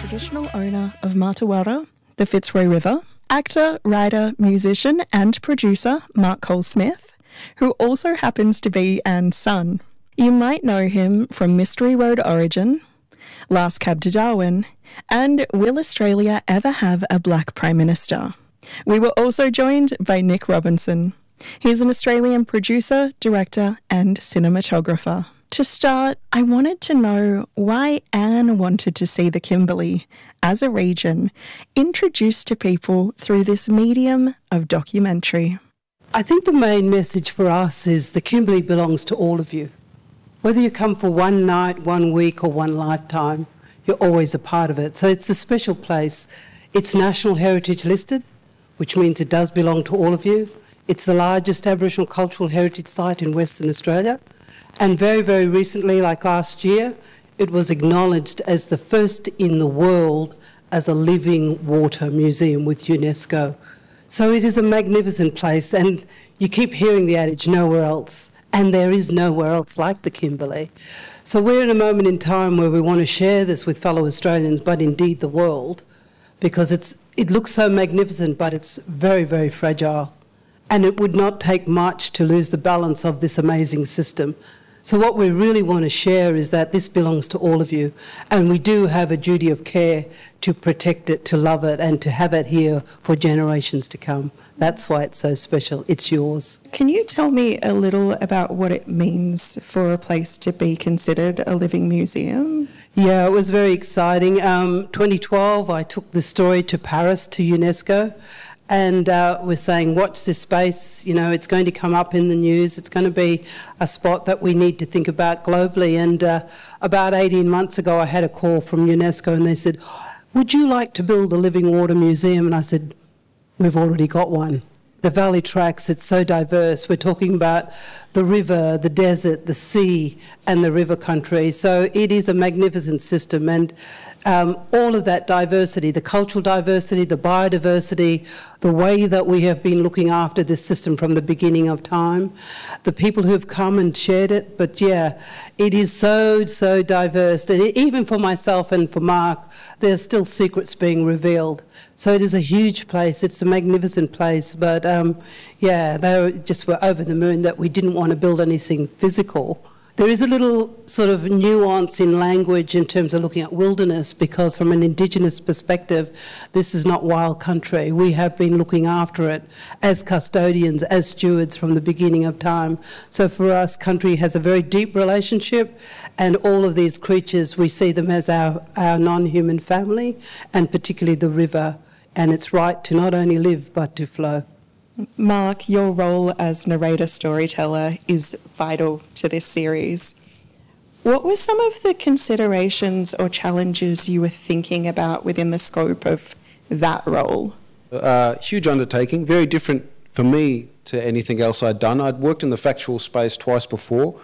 traditional owner of Martuwarra, the Fitzroy River, actor, writer, musician and producer Mark Cole-Smith, who also happens to be Anne's son. You might know him from Mystery Road Origin, Last Cab to Darwin, and Will Australia Ever Have a Black Prime Minister? We were also joined by Nick Robinson. He's an Australian producer, director and cinematographer. To start, I wanted to know why Anne wanted to see the Kimberley, as a region, introduced to people through this medium of documentary. I think the main message for us is the Kimberley belongs to all of you. Whether you come for one night, 1 week or one lifetime, you're always a part of it. So it's a special place. It's National Heritage listed, which means it does belong to all of you. It's the largest Aboriginal cultural heritage site in Western Australia. And very, very recently, like last year, it was acknowledged as the first in the world as a living water museum with UNESCO. So it is a magnificent place, and you keep hearing the adage, nowhere else, and there is nowhere else like the Kimberley. So we're in a moment in time where we want to share this with fellow Australians, but indeed the world, because it looks so magnificent, but it's very, very fragile. And it would not take much to lose the balance of this amazing system. So what we really want to share is that this belongs to all of you, and we do have a duty of care to protect it, to love it, and to have it here for generations to come. That's why it's so special. It's yours. Can you tell me a little about what it means for a place to be considered a living museum? Yeah, it was very exciting. 2012, I took the story to Paris, to UNESCO, and we're saying, watch this space, you know, it's going to come up in the news, it's going to be a spot that we need to think about globally. And about 18 months ago, I had a call from UNESCO and they said, would you like to build a living water museum? And I said, we've already got one. The valley tracks, it's so diverse. We're talking about the river, the desert, the sea, and the river country. So it is a magnificent system, and all of that diversity, the cultural diversity, the biodiversity, the way that we have been looking after this system from the beginning of time, the people who have come and shared it. But yeah, it is so, so diverse. And even for myself and for Mark, there's still secrets being revealed. So it is a huge place. It's a magnificent place. But yeah, they were over the moon that we didn't want to build anything physical. There is a little sort of nuance in language in terms of looking at wilderness, because from an Indigenous perspective, this is not wild country. We have been looking after it as custodians, as stewards from the beginning of time. So for us, country has a very deep relationship, and all of these creatures, we see them as our non-human family, and particularly the river, and its right to not only live but to flow. Mark, your role as narrator-storyteller is vital to this series. What were some of the considerations or challenges you were thinking about within the scope of that role? Huge undertaking, very different for me to anything else I'd done. I'd worked in the factual space twice before,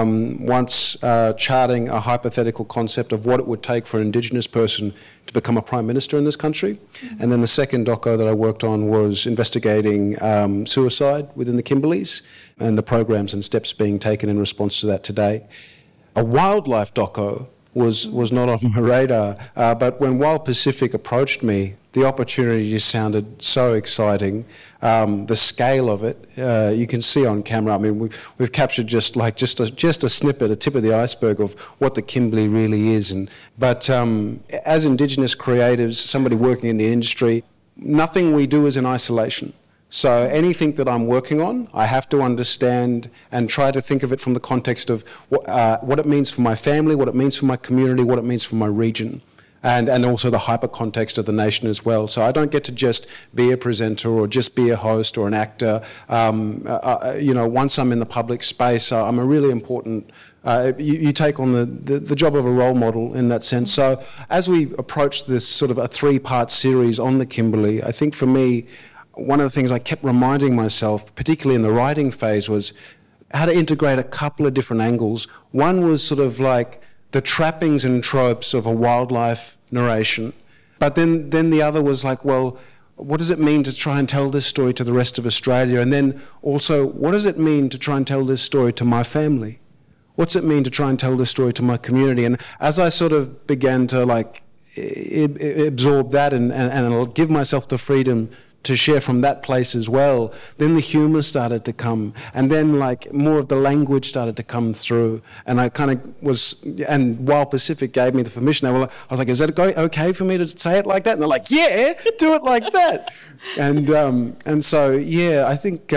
once charting a hypothetical concept of what it would take for an Indigenous person to become a Prime Minister in this country. And then the second doco that I worked on was investigating suicide within the Kimberleys and the programs and steps being taken in response to that today. A wildlife doco was not on my radar, but when Wild Pacific approached me, the opportunity just sounded so exciting. The scale of it, you can see on camera. I mean, we've captured just a snippet, a tip of the iceberg of what the Kimberley really is. But as Indigenous creatives, somebody working in the industry, nothing we do is in isolation. So anything that I'm working on, I have to understand and try to think of it from the context of what it means for my family, what it means for my community, what it means for my region. And also the hyper context of the nation as well. So I don't get to just be a presenter or just be a host or an actor. You know, once I'm in the public space, I'm a really important, you take on the job of a role model in that sense. So as we approach this sort of a three-part series on the Kimberley, I think for me, one of the things I kept reminding myself, particularly in the writing phase, was how to integrate a couple of different angles. One was sort of like the trappings and tropes of a wildlife narration. But then the other was like, well, what does it mean to try and tell this story to the rest of Australia? And then also, what does it mean to try and tell this story to my family? What's it mean to try and tell this story to my community? And as I sort of began to like absorb that and I'll give myself the freedom to share from that place as well. Then the humour started to come, and then like more of the language started to come through, and I kind of was, and Wild Pacific gave me the permission, I was like, is that okay for me to say it like that? And they're like, yeah, do it like that. And so, yeah, I think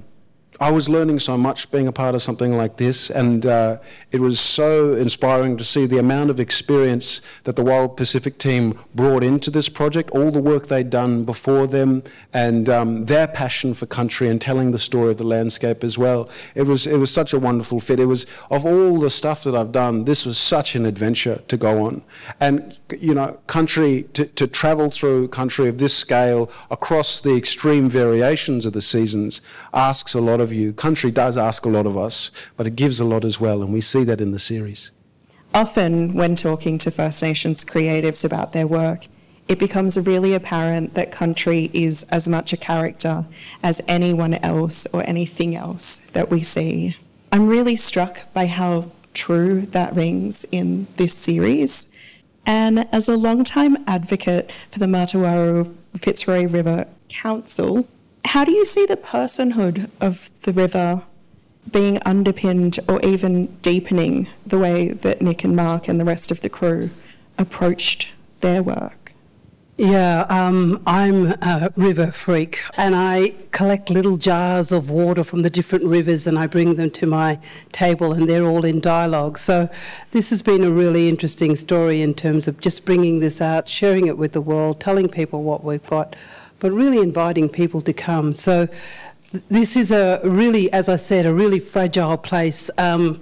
I was learning so much being a part of something like this, and it was so inspiring to see the amount of experience that the Wild Pacific team brought into this project, all the work they'd done before them, and their passion for country and telling the story of the landscape as well. It was such a wonderful fit. It was, of all the stuff that I've done, this was such an adventure to go on. And, you know, country, to travel through country of this scale across the extreme variations of the seasons asks a lot of you. Country does ask a lot of us, but it gives a lot as well, and we see that in the series. Often when talking to First Nations creatives about their work, it becomes really apparent that country is as much a character as anyone else or anything else that we see. I'm really struck by how true that rings in this series. And as a long-time advocate for the Matawaru Fitzroy River Council, how do you see the personhood of the river being underpinned or even deepening the way that Nick and Mark and the rest of the crew approached their work? Yeah, I'm a river freak, and I collect little jars of water from the different rivers and I bring them to my table, and they're all in dialogue. So this has been a really interesting story in terms of just bringing this out, sharing it with the world, telling people what we've got, but really inviting people to come. So this is a really, as I said, a really fragile place.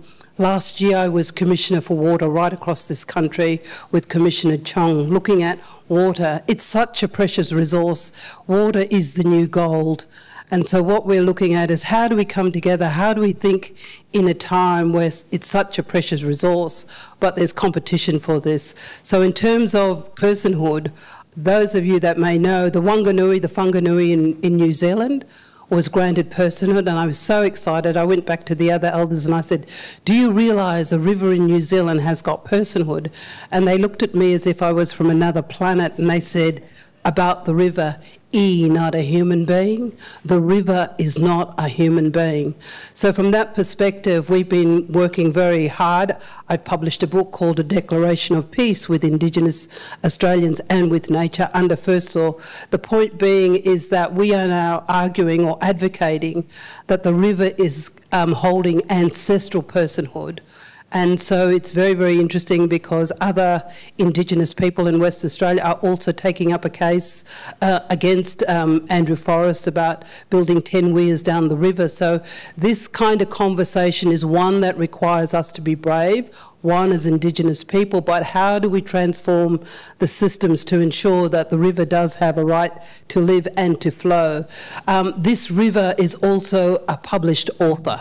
Last year I was Commissioner for Water right across this country with Commissioner Chong, looking at water. It's such a precious resource. Water is the new gold. And so what we're looking at is how do we come together? How do we think in a time where it's such a precious resource, but there's competition for this? So in terms of personhood, those of you that may know, the Wanganui, the Whanganui in New Zealand was granted personhood, and I was so excited. I went back to the other elders and I said, do you realise a river in New Zealand has got personhood? And they looked at me as if I was from another planet, and they said about the river, not a human being. The river is not a human being. So from that perspective, we've been working very hard. I've published a book called A Declaration of Peace with Indigenous Australians and with nature under First Law. The point being is that we are now arguing or advocating that the river is holding ancestral personhood. And so it's very, very interesting because other Indigenous people in Western Australia are also taking up a case against Andrew Forrest about building 10 weirs down the river. So this kind of conversation is one that requires us to be brave, one as Indigenous people, but how do we transform the systems to ensure that the river does have a right to live and to flow? This river is also a published author.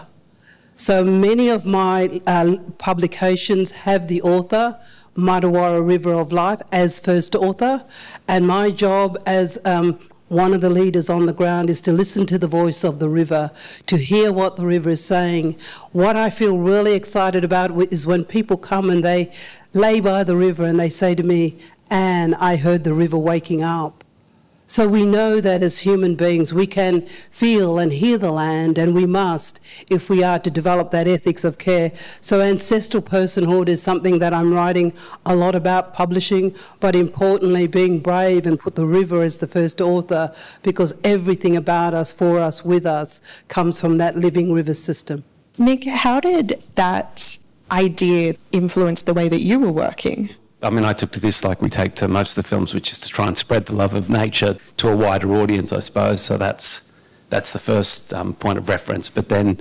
So many of my publications have the author, Matawaru River of Life, as first author, and my job as one of the leaders on the ground is to listen to the voice of the river, to hear what the river is saying. What I feel really excited about is when people come and they lay by the river and they say to me, Anne, I heard the river waking up. So we know that as human beings we can feel and hear the land, and we must if we are to develop that ethics of care. So ancestral personhood is something that I'm writing a lot about, publishing, but importantly being brave and put the river as the first author, because everything about us, for us, with us comes from that living river system. Nick, how did that idea influence the way that you were working? I mean, I took to this like we take to most of the films, which is to try and spread the love of nature to a wider audience, I suppose. So that's the first point of reference. But then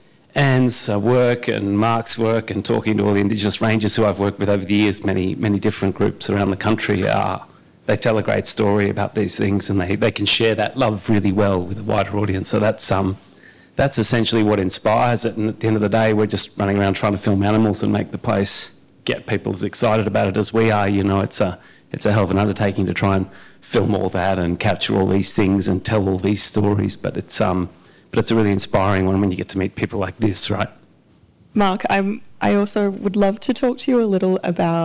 Anne's work and Mark's work and talking to all the Indigenous rangers who I've worked with over the years, many different groups around the country, they tell a great story about these things, and they can share that love really well with a wider audience. So that's essentially what inspires it. And at the end of the day, we're just running around trying to film animals and make the place, get people as excited about it as we are. You know, it's a hell of an undertaking to try and film all that and capture all these things and tell all these stories. But it's a really inspiring one when you get to meet people like this, right? Mark, I also would love to talk to you a little about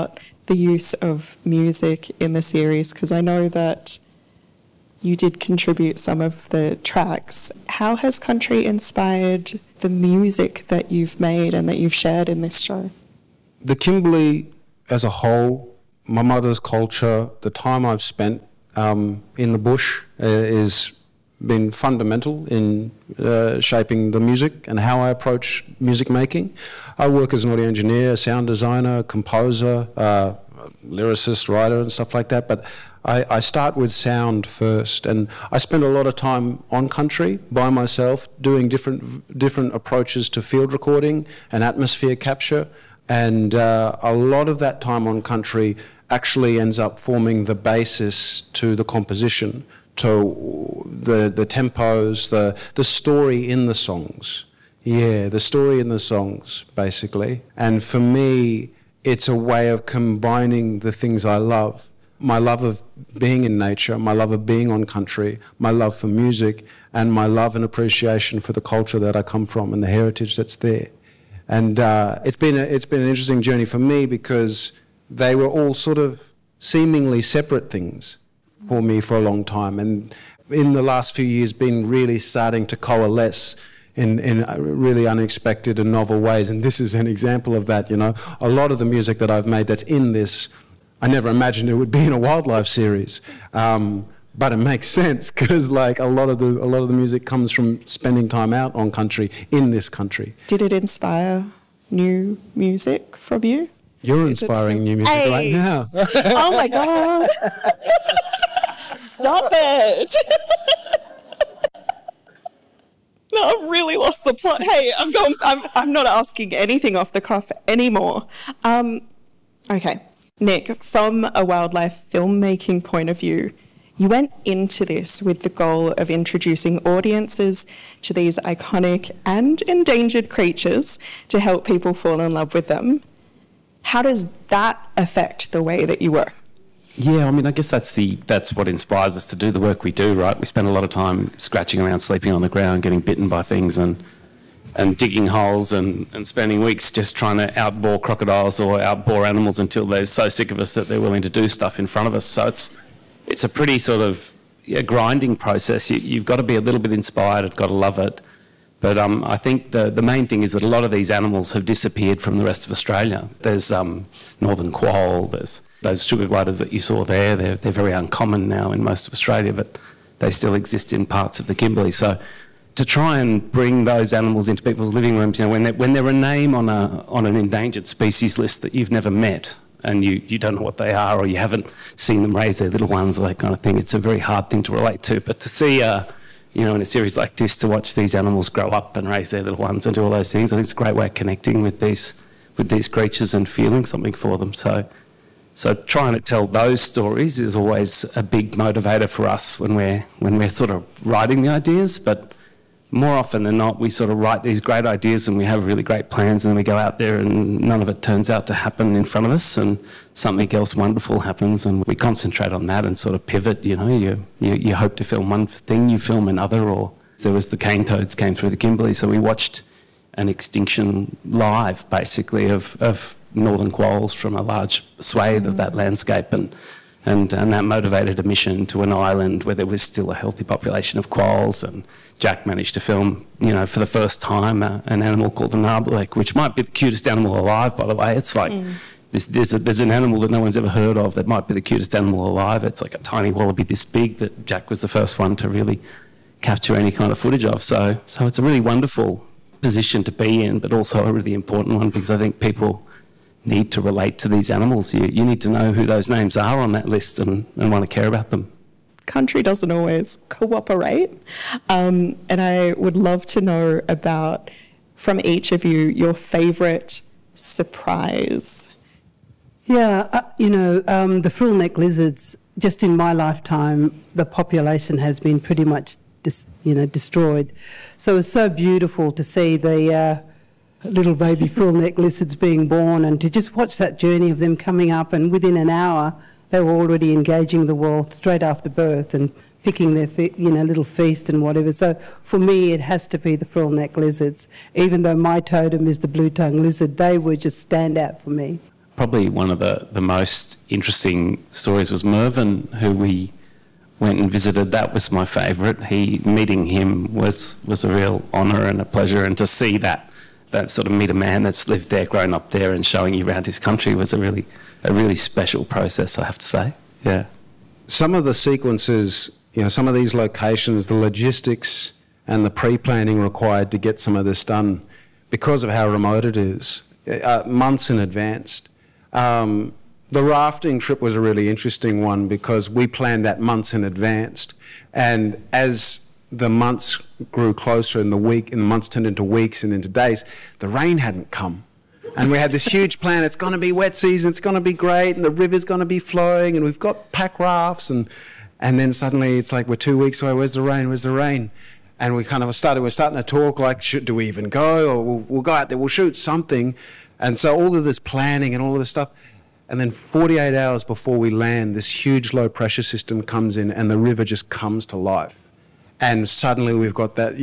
the use of music in the series? Because I know that you did contribute some of the tracks. How has country inspired the music that you've made and that you've shared in this show? The Kimberley as a whole, my mother's culture, the time I've spent in the bush is been fundamental in shaping the music and how I approach music making. I work as an audio engineer, sound designer, composer, lyricist, writer and stuff like that, but I start with sound first, and I spend a lot of time on country by myself doing different approaches to field recording and atmosphere capture, and a lot of that time on country actually ends up forming the basis to the composition, to the tempos, the story in the songs. Yeah, the story in the songs, basically. And for me, it's a way of combining the things I love. My love of being in nature, my love of being on country, my love for music, and my love and appreciation for the culture that I come from and the heritage that's there. And it's been an interesting journey for me because they were all sort of seemingly separate things for me for a long time, and in the last few years been really starting to coalesce in really unexpected and novel ways, and this is an example of that. You know, a lot of the music that I've made that's in this, I never imagined it would be in a wildlife series, but it makes sense because like a lot of the music comes from spending time out on country in this country. Did it inspire new music from you? You're inspiring new music right now. Oh my God. Stop it. No, I've really lost the plot. Hey, I'm not asking anything off the cuff anymore. Okay. Nick, from a wildlife filmmaking point of view, you went into this with the goal of introducing audiences to these iconic and endangered creatures to help people fall in love with them. How does that affect the way that you work? Yeah, I mean, I guess that's what inspires us to do the work we do, right? We spend a lot of time scratching around, sleeping on the ground, getting bitten by things and digging holes and spending weeks just trying to outbore crocodiles or outbore animals until they're so sick of us that they're willing to do stuff in front of us. So it's a pretty sort of grinding process. You've got to be a little bit inspired, you've got to love it. But I think the main thing is that a lot of these animals have disappeared from the rest of Australia. There's northern quoll, there's those sugar gliders that you saw there. They're very uncommon now in most of Australia, but they still exist in parts of the Kimberley. So to try and bring those animals into people's living rooms, you know, when they're a name on an endangered species list that you've never met and you don't know what they are or you haven't seen them raise their little ones or that kind of thing, it's a very hard thing to relate to. But to see in a series like this, to watch these animals grow up and raise their little ones and do all those things, I think it's a great way of connecting with these creatures and feeling something for them. So trying to tell those stories is always a big motivator for us when we're sort of writing the ideas. But more often than not, we sort of write these great ideas and we have really great plans, and then we go out there and none of it turns out to happen in front of us, and something else wonderful happens, and we concentrate on that and sort of pivot. You know, you hope to film one thing, you film another. Or there was the cane toads came through the Kimberley, so we watched an extinction live, basically, of northern quolls from a large swathe of that landscape, and that motivated a mission to an island where there was still a healthy population of quolls, and Jack managed to film, for the first time, an animal called the narwhal, which might be the cutest animal alive, by the way. It's like, there's an animal that no one's ever heard of that might be the cutest animal alive. It's like a tiny wallaby this big that Jack was the first one to really capture any kind of footage of. So it's a really wonderful position to be in, but also a really important one, because I think people need to relate to these animals. You need to know who those names are on that list and want to care about them. Country doesn't always cooperate, and I would love to know about, from each of you, your favourite surprise. Yeah, the frill-neck lizards, just in my lifetime, the population has been pretty much destroyed. So it's so beautiful to see the little baby frill-neck lizards being born, and to just watch that journey of them coming up, and within an hour they were already engaging the world straight after birth and picking their little feast and whatever. So for me it has to be the frill-neck lizards. Even though my totem is the blue-tongue lizard, they were just stand out for me. probably one of the most interesting stories was Mervyn, who we went and visited. That was my favourite. Meeting him was a real honour and a pleasure, and to see that sort of meet a man that's lived there, grown up there, and showing you around his country was a really special process, I have to say. Yeah. Some of the sequences, some of these locations, the logistics and the pre-planning required to get some of this done, because of how remote it is, months in advance. The rafting trip was a really interesting one because we planned that months in advance, and as the months grew closer and the months turned into weeks and into days, the rain hadn't come. And we had this huge plan, it's going to be wet season, it's going to be great, and the river's going to be flowing, and we've got pack rafts, and then suddenly it's like, we're 2 weeks away, where's the rain? And we're starting to talk like, do we even go? Or we'll go out there, we'll shoot something. And so all of this planning and all of this stuff, and then 48 hours before we land, this huge low pressure system comes in and the river just comes to life. And suddenly we've got that,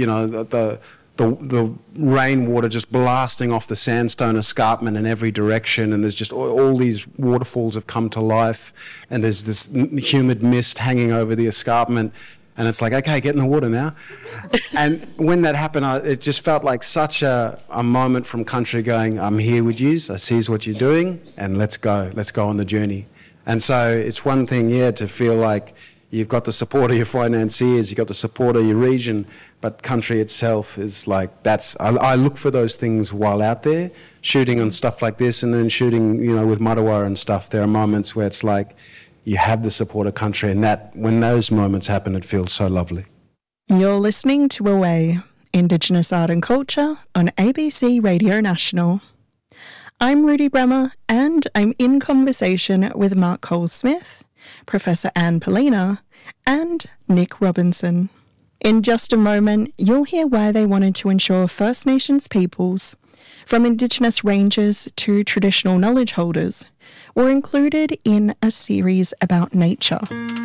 the rainwater just blasting off the sandstone escarpment in every direction, and there's just all these waterfalls have come to life, and there's this humid mist hanging over the escarpment, and it's like, okay, get in the water now. And when that happened, it just felt like such a moment from country going, I'm here with yous, I sees what you're doing, and let's go on the journey. And so it's one thing, to feel like you've got the support of your financiers, you've got the support of your region, but country itself is like, I look for those things while out there, shooting on stuff like this, and then shooting, with Matawarra and stuff. There are moments where it's like, you have the support of country, and when those moments happen, it feels so lovely. You're listening to Away, Indigenous Art and Culture on ABC Radio National. I'm Rudy Bremer, and I'm in conversation with Mark Cole-Smith, Professor Anne Poelina, and Nick Robinson. In just a moment, you'll hear why they wanted to ensure First Nations peoples, from Indigenous rangers to traditional knowledge holders, were included in a series about nature.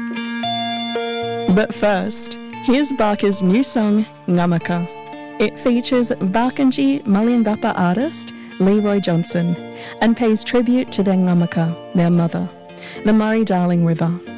But first, here's Barker's new song, Ngamaka. It features Barkindji Malyangapa artist Leroy Johnson and pays tribute to their Ngamaka, their mother, the Murray-Darling River.